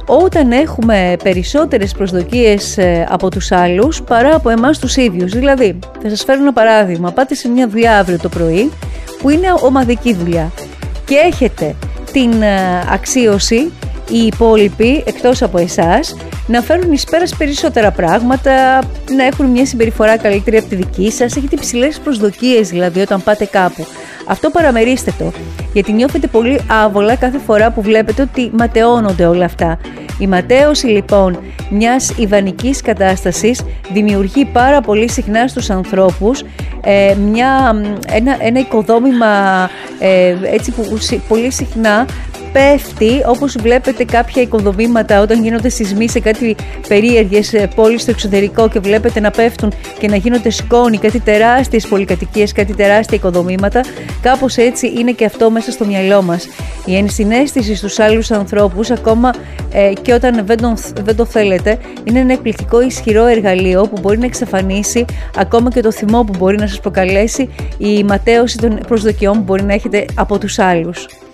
όταν έχουμε περισσότερες προσδοκίες από τους άλλους παρά από εμάς τους ίδιους. Δηλαδή, θα σας φέρω ένα παράδειγμα. Πάτε σε μια δουλειά αύριο το πρωί που είναι ομαδική δουλειά και έχετε την αξίωση οι υπόλοιποι εκτός από εσάς να φέρουν εις πέρας περισσότερα πράγματα, να έχουν μια συμπεριφορά καλύτερη από τη δική σας. Έχετε υψηλές προσδοκίες δηλαδή όταν πάτε κάπου. Αυτό παραμερίστε το, γιατί νιώθετε πολύ άβολα κάθε φορά που βλέπετε ότι ματαιώνονται όλα αυτά. Η ματαίωση λοιπόν μιας ιδανικής κατάστασης δημιουργεί πάρα πολύ συχνά στους ανθρώπους ένα οικοδόμημα έτσι που πολύ συχνά πέφτει, όπως βλέπετε κάποια οικοδομήματα όταν γίνονται σεισμοί σε κάτι περίεργες πόλεις στο εξωτερικό και βλέπετε να πέφτουν και να γίνονται σκόνη, κάτι τεράστιες πολυκατοικίες, κάτι τεράστια οικοδομήματα. Κάπως έτσι είναι και αυτό μέσα στο μυαλό μας. Η ενσυναίσθηση στους άλλους ανθρώπους, ακόμα και όταν δεν το θέλετε, είναι ένα εκπληκτικό ισχυρό εργαλείο που μπορεί να εξαφανίσει ακόμα και το θυμό που μπορεί να σας προκαλέσει η ματαίωση των προσδοκιών που μπορεί να έχετε από τους άλλους.